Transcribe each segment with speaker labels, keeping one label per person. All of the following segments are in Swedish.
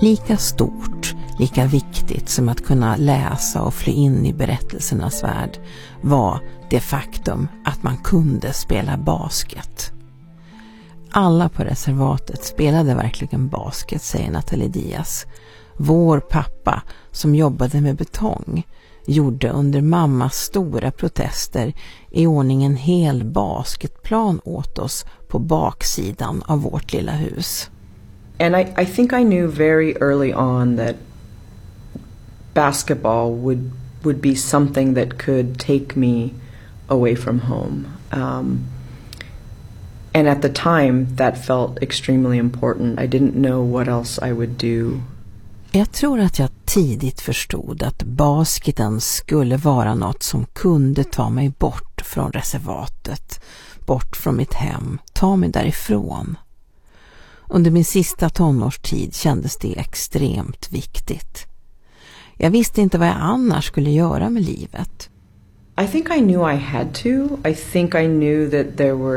Speaker 1: Lika stort, lika viktigt som att kunna läsa och fly in i berättelsernas värld var det faktum att man kunde spela basket. Alla på reservatet spelade verkligen basket, säger Nathalie Diaz. Vår pappa, som jobbade med betong, gjorde under mammas stora protester i ordning en hel basketplan åt oss på baksidan av vårt lilla hus.
Speaker 2: And I think I knew very early on that basketball would be something that could take me away from home. And at the time that felt extremely important. I didn't know what else I would do.
Speaker 1: Jag tror att jag tidigt förstod att basketen skulle vara något som kunde ta mig bort från reservatet, bort från mitt hem, ta mig därifrån. Under min sista tonårstid kändes det extremt viktigt. Jag visste inte vad jag annars skulle göra med livet.
Speaker 2: I think I knew I had to. I think I knew that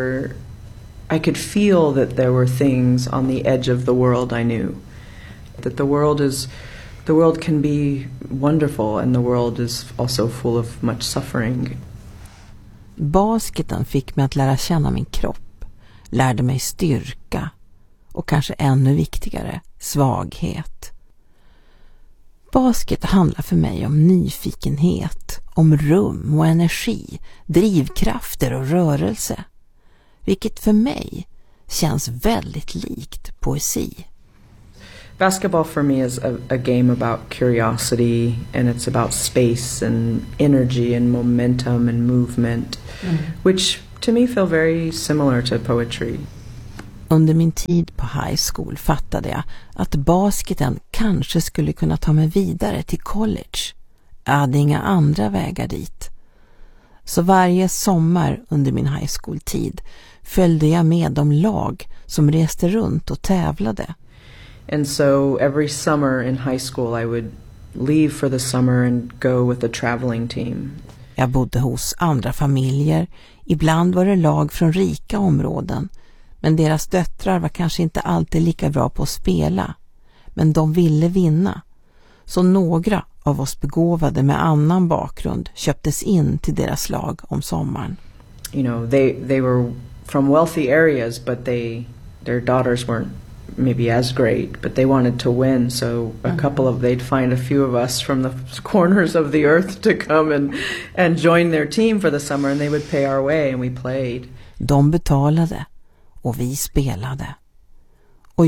Speaker 2: I could feel that there were things on the edge of the world I knew. That the world can be wonderful and the world is also full of much suffering.
Speaker 1: Basketen fick mig att lära känna min kropp, lärde mig styrka och kanske ännu viktigare, svaghet. Basket handlar för mig om nyfikenhet, om rum och energi, drivkrafter och rörelse. Vilket för mig känns väldigt likt poesi.
Speaker 2: Basketball for me is a game about curiosity, and it's about space and energy and momentum and movement, which to me feel very similar to poetry.
Speaker 1: Under min tid på high school fattade jag att basketen kanske skulle kunna ta mig vidare till college. Jag hade inga andra vägar dit. Så varje sommar under min high school-tid följde jag med de lag som reste runt och tävlade.
Speaker 2: And so every summer in high school I would leave for the summer and go with a traveling team.
Speaker 1: Jag bodde hos andra familjer. Ibland var det lag från rika områden. Men deras döttrar var kanske inte alltid lika bra på att spela. Men de ville vinna. Så några av oss begåvade med annan bakgrund köptes in till deras lag om sommaren.
Speaker 2: You know, they were from wealthy areas, but their daughters weren't maybe as great, but they wanted to win, so they'd find a few of us from the corners of the earth to come and join their team for the summer, and they would pay our way and we played.
Speaker 1: De betalade och vi spelade. Och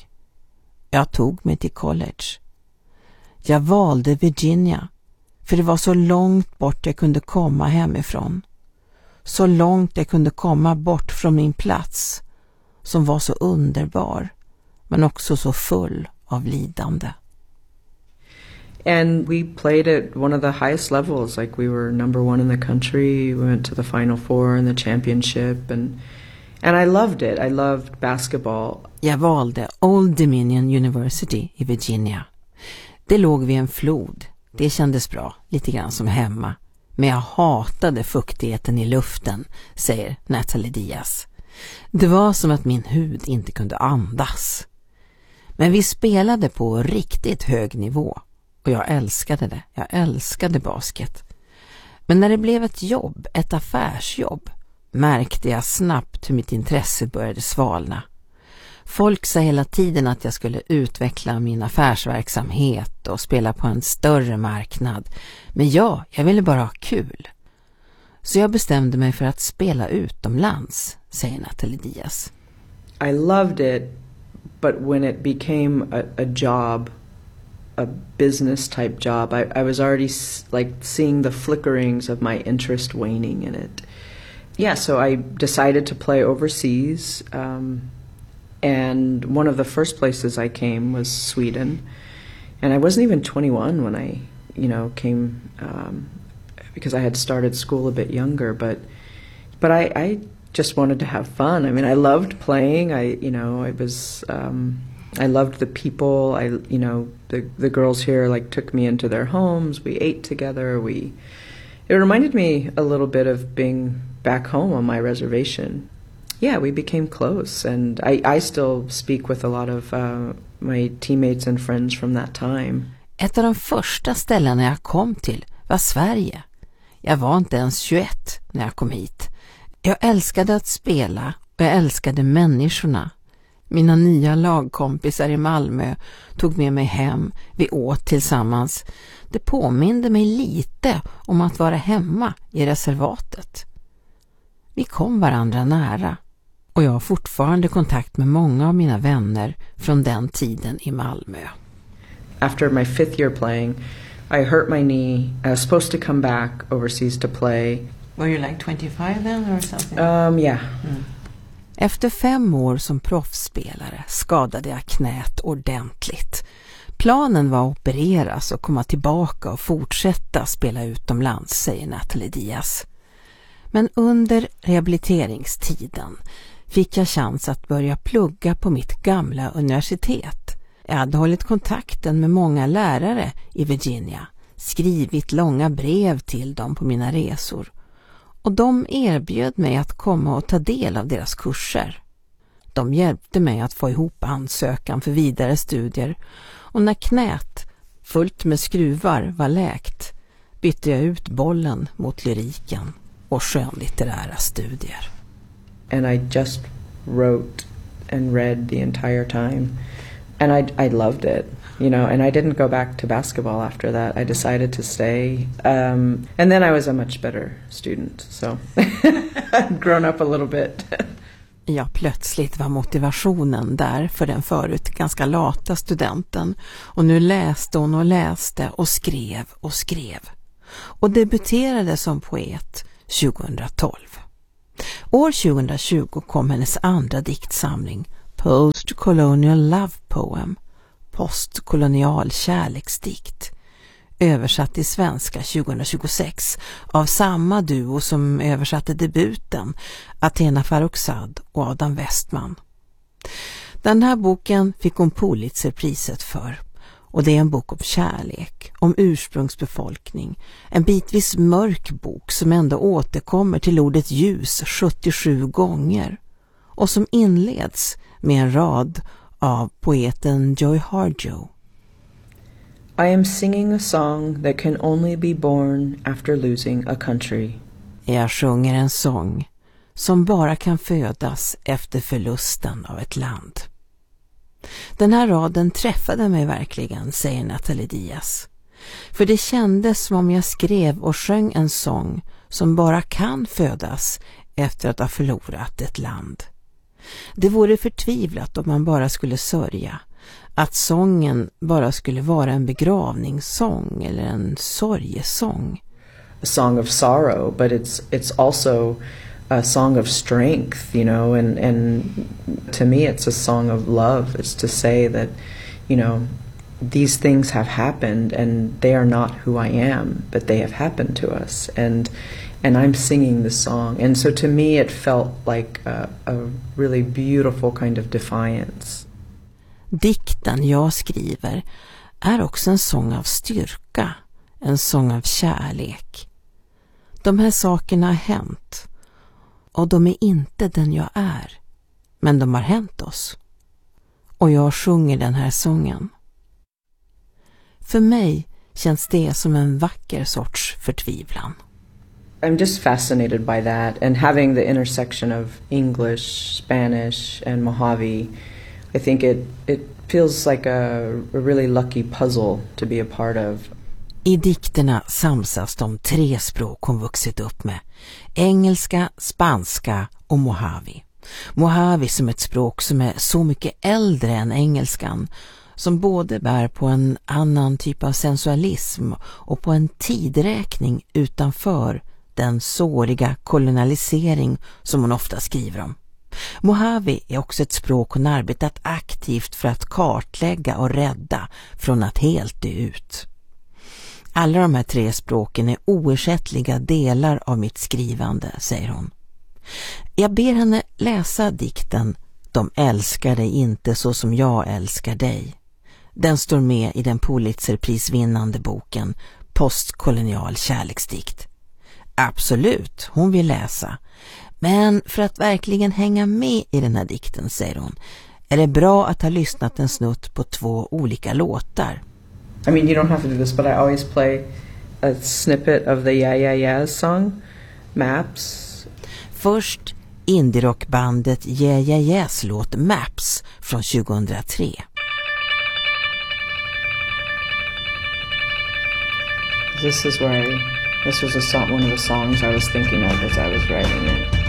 Speaker 1: jag tog mig till college. Jag valde Virginia för det var så långt bort jag kunde komma hemifrån. Så långt jag kunde komma bort från min plats som var så underbar men också så full av lidande.
Speaker 2: And we played at one of the highest levels, like we were number 1 in the country. We went to the Final Four and the championship, and I loved it. I loved basketball.
Speaker 1: Jag valde Old Dominion University i Virginia. Det låg vid en flod. Det kändes bra, lite grann som hemma. Men jag hatade fuktigheten i luften, säger Nathalie Diaz. Det var som att min hud inte kunde andas. Men vi spelade på riktigt hög nivå. Och jag älskade det. Jag älskade basket. Men när det blev ett jobb, ett affärsjobb, märkte jag snabbt hur mitt intresse började svalna. Folk sa hela tiden att jag skulle utveckla min affärsverksamhet och spela på en större marknad. Men jag ville bara ha kul. Så jag bestämde mig för att spela utomlands, säger Nathalie Diaz.
Speaker 2: I loved it, but when it became a job, a business type job, I was already like seeing the flickerings of my interest waning in it. Yeah, so I decided to play overseas, and one of the first places I came was Sweden, and I wasn't even 21 when I, came, because I had started school a bit younger, but I just wanted to have fun. I mean, I loved playing. I loved the people. The girls here took me into their homes. We ate together. It reminded me a little bit of being back home on my reservation. Yeah, we became close, and I still speak with a lot of my teammates and friends from that time.
Speaker 1: Ett av de första ställena jag kom till var Sverige. Jag var inte ens 21 när jag kom hit. Jag älskade att spela och jag älskade människorna. Mina nya lagkompisar i Malmö tog med mig hem. Vi åt tillsammans. Det påminde mig lite om att vara hemma i reservatet. Vi kom varandra nära och jag har fortfarande kontakt med många av mina vänner från den tiden i Malmö.
Speaker 2: After my 5th year playing, I hurt my knee. I was supposed to come back overseas to play.
Speaker 1: Were you like 25 then or something?
Speaker 2: Yeah.
Speaker 1: Efter 5 år som proffsspelare skadade jag knät ordentligt. Planen var att opereras och komma tillbaka och fortsätta spela utomlands, säger Natalie Diaz. Men under rehabiliteringstiden fick jag chans att börja plugga på mitt gamla universitet. Jag hade hållit kontakten med många lärare i Virginia, skrivit långa brev till dem på mina resor. Och de erbjöd mig att komma och ta del av deras kurser. De hjälpte mig att få ihop ansökan för vidare studier, och när knät, fullt med skruvar, var läkt bytte jag ut bollen mot lyriken och skönlitterära studier.
Speaker 2: And I just wrote and read the entire time. And I loved it, you know, and I didn't go back to basketball after that. I decided to stay. And then I was a much better student, so I'd grown up a little bit.
Speaker 1: Ja, plötsligt var motivationen där för den förut ganska lata studenten. Och nu läste hon och läste och skrev och skrev. Och debuterade som poet 2012. År 2020 kom hennes andra diktsamling, Post-Colonial Love Poem, postkolonial kärleksdikt, översatt till svenska 2026 av samma duo som översatte debuten, Athena Farrokhzad och Adam Westman. Den här boken fick hon Pulitzerpriset för, och det är en bok om kärlek, om ursprungsbefolkning, en bitvis mörk bok som ändå återkommer till ordet ljus 77 gånger och som inleds med en rad av poeten Joy Harjo.
Speaker 2: I am singing a song that can only be born after losing a country.
Speaker 1: Jag sjunger en sång som bara kan födas efter förlusten av ett land. Den här raden träffade mig verkligen, säger Natalie Diaz. För det kändes som om jag skrev och sjöng en sång som bara kan födas efter att ha förlorat ett land. Det vore förtvivlat om man bara skulle sörja, att sången bara skulle vara en begravningssång eller en sorgesång.
Speaker 2: A song of sorrow, but it's also a song of strength, you know, and to me it's a song of love. It's to say that, you know, these things have happened and they are not who I am, but they have happened to us, and I'm singing this song. And so to me it felt like a really beautiful kind of defiance.
Speaker 1: Dikten jag skriver är också en sång av styrka, en sång av kärlek. De här sakerna har hänt, och de är inte den jag är, men de har hänt oss. Och jag sjunger den här sången. För mig känns det som en vacker sorts förtvivlan.
Speaker 2: I'm just fascinated by that, and having the intersection of English, Spanish, and Mojave. I think it feels like a really lucky puzzle to be a part of.
Speaker 1: I dikterna samsas de 3 språk hon vuxit upp med: engelska, spanska och Mojave. Mojave som ett språk som är så mycket äldre än engelskan, som både bär på en annan typ av sensualism och på en tidräkning utanför den såriga kolonialisering som hon ofta skriver om. Mojave är också ett språk hon arbetat aktivt för att kartlägga och rädda från att helt dö ut. Alla de här 3 språken är oersättliga delar av mitt skrivande, säger hon. Jag ber henne läsa dikten De älskar dig inte så som jag älskar dig. Den står med i den Pulitzerprisvinnande boken Postkolonial kärleksdikt. Absolut, hon vill läsa. Men för att verkligen hänga med i den här dikten, säger hon, är det bra att ha lyssnat en snutt på 2 olika låtar.
Speaker 2: I mean, you don't have to do this, but I always play a snippet of the Yeah Yeah Yeahs song, Maps.
Speaker 1: Först indie-rockbandet Yeah Yeah Yeahs låt Maps från 2003.
Speaker 2: This was one of the songs I was thinking of as I was writing it.